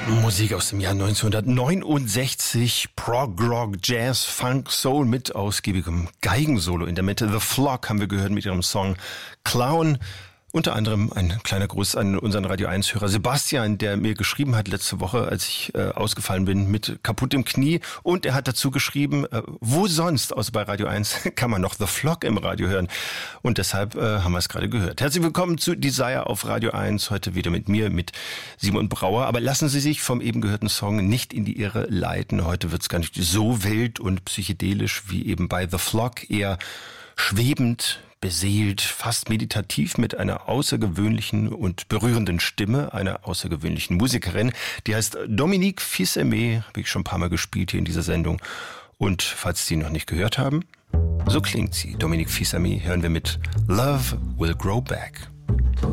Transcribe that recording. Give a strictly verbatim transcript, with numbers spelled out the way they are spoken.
Musik aus dem Jahr neunzehnhundertneunundsechzig, Prog, Rock, Jazz, Funk, Soul mit ausgiebigem Geigensolo in der Mitte. The Flock haben wir gehört mit ihrem Song Clown. Unter anderem ein kleiner Gruß an unseren Radio eins Hörer Sebastian, der mir geschrieben hat letzte Woche, als ich äh, ausgefallen bin mit kaputtem Knie. Und er hat dazu geschrieben, äh, wo sonst, außer bei Radio eins, kann man noch The Flock im Radio hören. Und deshalb äh, haben wir es gerade gehört. Herzlich willkommen zu Desire auf Radio eins. Heute wieder mit mir, mit Simon Brauer. Aber lassen Sie sich vom eben gehörten Song nicht in die Irre leiten. Heute wird es gar nicht so wild und psychedelisch wie eben bei The Flock. Eher schwebend, beseelt, fast meditativ mit einer außergewöhnlichen und berührenden Stimme, einer außergewöhnlichen Musikerin. Die heißt Dominique Fils-Aimé, habe ich schon ein paar Mal gespielt hier in dieser Sendung. Und falls Sie noch nicht gehört haben, so klingt sie. Dominique Fils-Aimé hören wir mit Love Will Grow Back.